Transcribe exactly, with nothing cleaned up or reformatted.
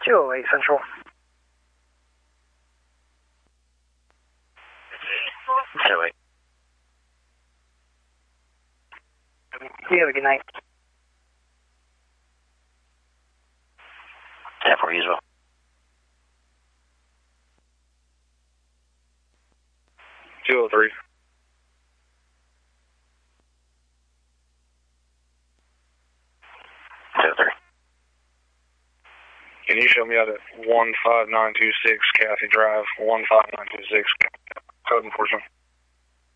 two oh eight Central. two oh eight. You have a good night. ten four as well. two oh three. two oh three. Can you show me out at one five nine two six Kathy Drive, one five nine two six, code enforcement?